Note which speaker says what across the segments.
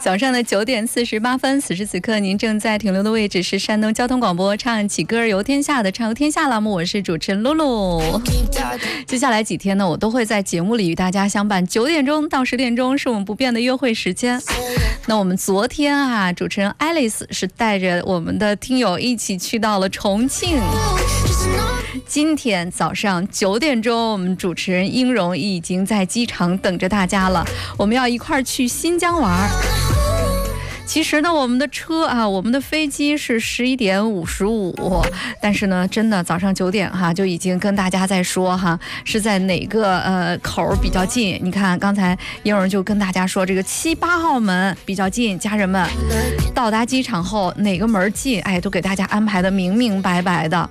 Speaker 1: 早上的9点48分，此时此刻您正在停留的位置是山东交通广播唱起歌游天下的唱游天下栏目，我是主持人露露。接下来几天呢，我都会在节目里与大家相伴，9点钟到10点钟是我们不变的约会时间。那我们昨天啊，主持人爱丽丝是带着我们的听友一起去到了重庆。今天早上9点钟，我们主持人英荣已经在机场等着大家了，我们要一块儿去新疆玩。其实呢，我们的车啊，我们的飞机是11点55，但是呢，真的早上9点就已经跟大家在说是在哪个口比较近。你看，刚才英荣就跟大家说，这个7、8号门比较近，家人们到达机场后哪个门近，都给大家安排的明明白白的。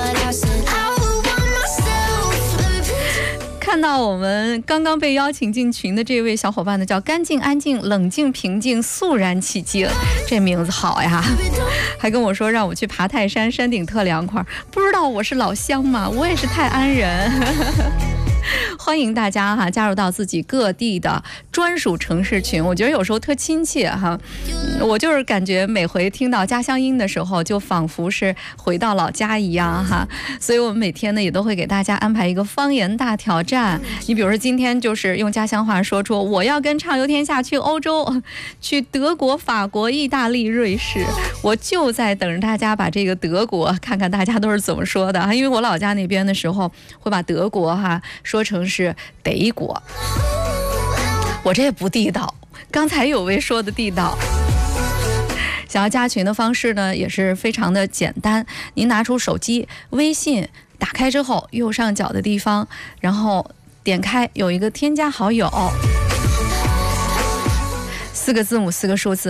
Speaker 1: 看到我们刚刚被邀请进群的这位小伙伴呢，叫干净安静冷静平静肃然起敬，这名字好呀，还跟我说让我去爬泰山，山顶特凉快，不知道我是老乡吗？我也是泰安人。欢迎大家加入到自己各地的专属城市群，我觉得有时候特亲切我就是感觉每回听到家乡音的时候，就仿佛是回到老家一样所以我们每天呢也都会给大家安排一个方言大挑战。你比如说今天就是用家乡话说出我要跟畅游天下去欧洲，去德国、法国、意大利、瑞士，我就在等着大家把这个德国看看大家都是怎么说的因为我老家那边的时候会把德国说成是德国，我这也不地道，刚才有位说的地道。想要加群的方式呢也是非常的简单，您拿出手机微信打开之后，右上角的地方然后点开有一个添加好友，4个字母4个数字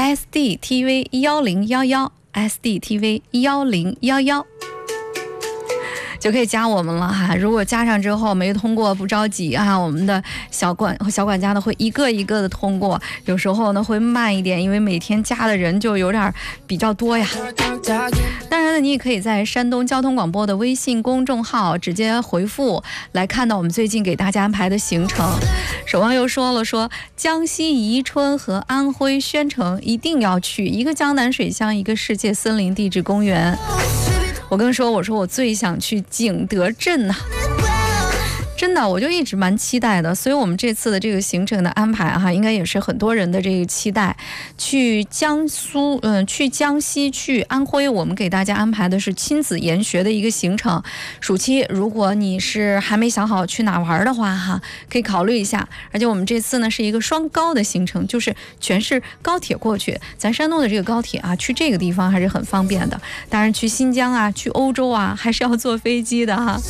Speaker 1: SDTV1011 SDTV1011就可以加我们了如果加上之后没通过不着急我们的小管家呢会一个一个的通过，有时候呢会慢一点，因为每天加的人就有点比较多呀。当然呢，你也可以在山东交通广播的微信公众号直接回复来看到我们最近给大家安排的行程。守望又说了，说江西宜春和安徽宣城一定要去，一个江南水乡，一个世界森林地质公园。我跟说，我说我最想去景德镇真的，我就一直蛮期待的，所以我们这次的这个行程的安排应该也是很多人的这个期待。去江西，去安徽，我们给大家安排的是亲子研学的一个行程。暑期如果你是还没想好去哪玩的话可以考虑一下。而且我们这次呢是一个双高的行程，就是全是高铁过去，咱山东的这个高铁去这个地方还是很方便的。当然去新疆去欧洲还是要坐飞机的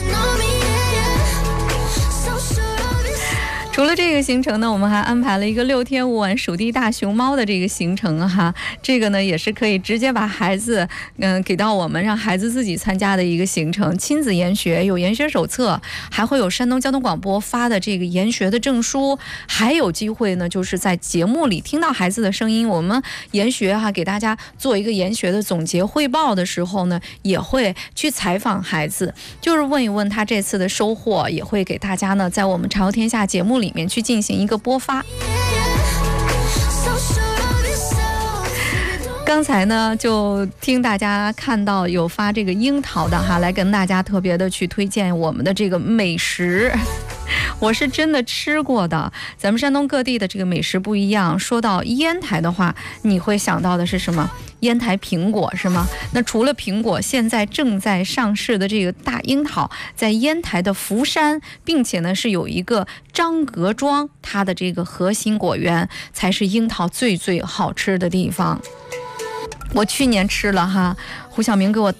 Speaker 1: 除了这个行程呢，我们还安排了一个6天5晚属地大熊猫的这个行程这个呢也是可以直接把孩子给到我们，让孩子自己参加的一个行程。亲子研学有研学手册，还会有山东交通广播发的这个研学的证书，还有机会呢就是在节目里听到孩子的声音。我们研学给大家做一个研学的总结汇报的时候呢，也会去采访孩子，就是问一问他这次的收获，也会给大家呢在我们畅游天下节目里面去进行一个播发。刚才呢就听大家看到有发这个樱桃的来跟大家特别的去推荐我们的这个美食。我是真的吃过的，咱们山东各地的这个美食不一样。说到烟台的话，你会想到的是什么？烟台苹果是吗？那除了苹果，现在正在上市的这个大樱桃，在烟台的福山，并且呢是有一个张格庄，它的这个核心果园才是樱桃最最好吃的地方。我去年吃了胡晓明给我带